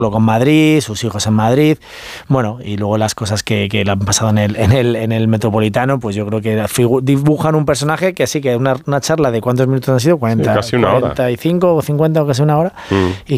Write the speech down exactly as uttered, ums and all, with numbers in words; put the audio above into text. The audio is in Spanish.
con Madrid, sus hijos en Madrid, bueno, y luego las cosas que, que le han pasado en el, en el en el Metropolitano, pues yo creo que figu- dibujan un personaje que sí, que una, una charla de ¿cuántos minutos han sido? cuarenta, sí, casi una hora. cuarenta y cinco o cincuenta o casi una hora, mm. y